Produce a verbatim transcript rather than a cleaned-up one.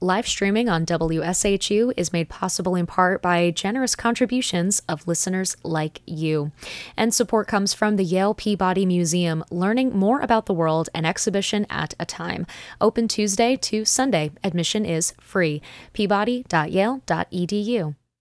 Live streaming on W S H U is made possible in part by generous contributions of listeners like you. And support comes from the Yale Peabody Museum, learning more about the world an exhibition at a time. Open Tuesday to Sunday. Admission is free. peabody dot yale dot e d u.